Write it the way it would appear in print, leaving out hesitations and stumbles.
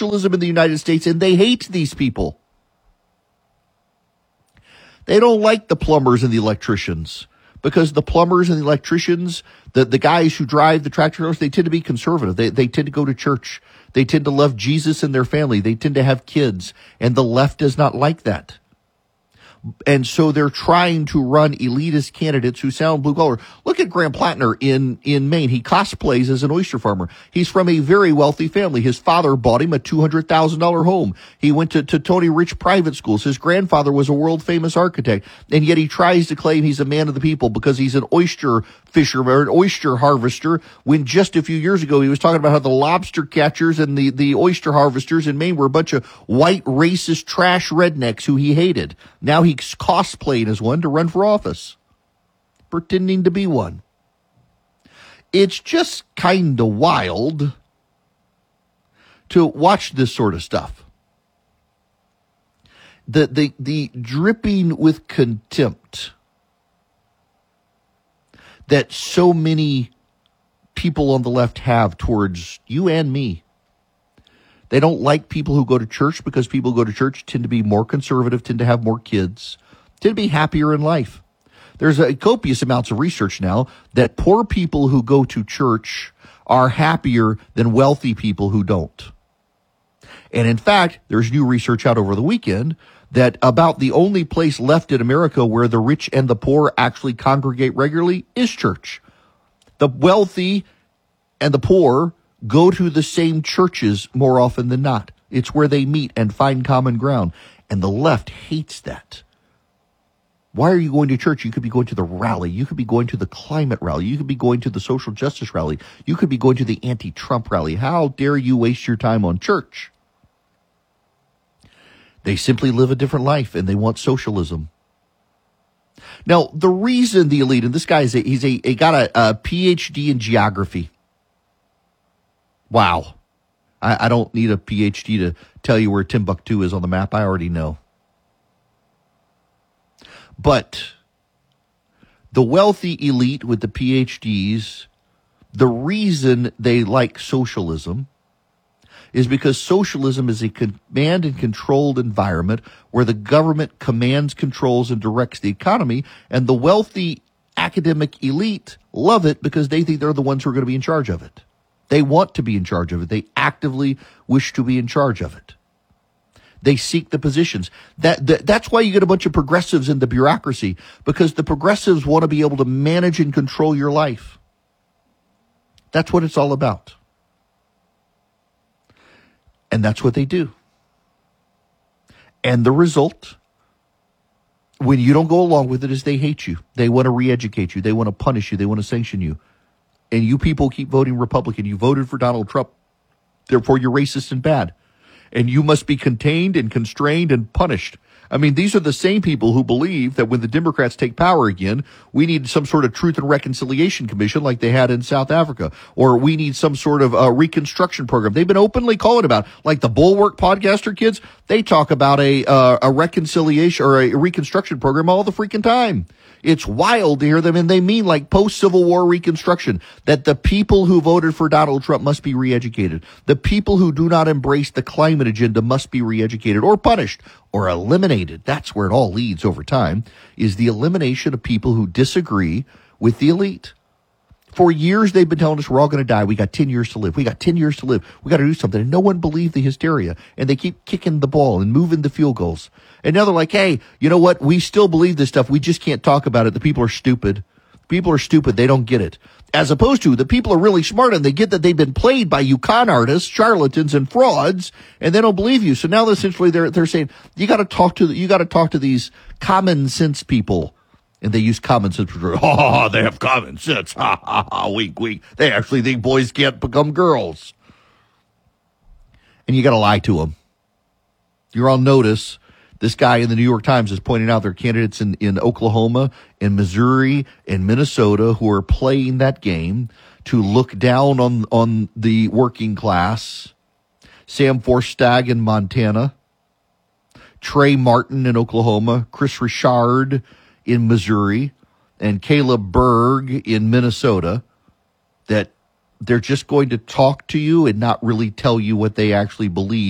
socialism in the United States, and they hate these people. They don't like the plumbers and the electricians, because the plumbers and the electricians, the guys who drive the tractor trailers, they tend to be conservative. They tend to go to church. They tend to love Jesus and their family. They tend to have kids, and the left does not like that. And so they're trying to run elitist candidates who sound blue collar. Look at Graham Plattner in Maine. He cosplays as an oyster farmer. He's from a very wealthy family. His father bought him a $200,000 home. He went to Tony Rich private schools. His grandfather was a world famous architect. And yet he tries to claim he's a man of the people because he's an oyster fisherman or an oyster harvester, when just a few years ago he was talking about how the lobster catchers and the oyster harvesters in Maine were a bunch of white racist trash rednecks who he hated. Now he's cosplaying as one to run for office, pretending to be one. It's just kind of wild to watch this sort of stuff. The dripping with contempt that so many people on the left have towards you and me. They don't like people who go to church because people who go to church tend to be more conservative, tend to have more kids, tend to be happier in life. There's a copious amounts of research now that poor people who go to church are happier than wealthy people who don't. And in fact, there's new research out over the weekend that about the only place left in America where the rich and the poor actually congregate regularly is church. The wealthy and the poor go to the same churches more often than not. It's where they meet and find common ground. And the left hates that. Why are you going to church? You could be going to the rally. You could be going to the climate rally. You could be going to the social justice rally. You could be going to the anti-Trump rally. How dare you waste your time on church? They simply live a different life, and they want socialism. Now, the reason the elite, and this guy he's got a PhD in geography. Wow. I don't need a PhD to tell you where Timbuktu is on the map. I already know. But the wealthy elite with the PhDs, the reason they like socialism is because socialism is a command and controlled environment where the government commands, controls, and directs the economy, and the wealthy academic elite love it because they think they're the ones who are going to be in charge of it. They want to be in charge of it. They actively wish to be in charge of it. They seek the positions. That's why you get a bunch of progressives in the bureaucracy, because the progressives want to be able to manage and control your life. That's what it's all about. And that's what they do. And the result, when you don't go along with it, is they hate you. They want to re-educate you. They want to punish you. They want to sanction you. And you people keep voting Republican. You voted for Donald Trump. Therefore, you're racist and bad. And you must be contained and constrained and punished. I mean, these are the same people who believe that when the Democrats take power again, we need some sort of truth and reconciliation commission like they had in South Africa, or we need some sort of reconstruction program. They've been openly calling about, like the Bulwark podcaster kids, they talk about a reconciliation or a reconstruction program all the freaking time. It's wild to hear them, and they mean like post-Civil War reconstruction, that the people who voted for Donald Trump must be re-educated. The people who do not embrace the climate agenda must be re-educated or punished or eliminated. That's where it all leads over time, is the elimination of people who disagree with the elite. For years, they've been telling us we're all going to die. We got 10 years to live. We got 10 years to live. We got to do something. And no one believed the hysteria. And they keep kicking the ball and moving the field goals. And now they're like, hey, you know what? We still believe this stuff. We just can't talk about it. The people are stupid. People are stupid. They don't get it. As opposed to the people are really smart and they get that they've been played by you con artists, charlatans, and frauds, and they don't believe you. So now essentially they're saying you got to talk to these common sense people. And they use common sense. Oh, they have common sense. Ha, ha, ha, weak, weak. They actually think boys can't become girls. And you got to lie to them. You're on notice. This guy in the New York Times is pointing out there are candidates in Oklahoma, in Missouri, in Minnesota who are playing that game to look down on the working class. Sam Forstag in Montana. Trey Martin in Oklahoma. Chris Richard in Missouri, and Caleb Berg in Minnesota, that they're just going to talk to you and not really tell you what they actually believe.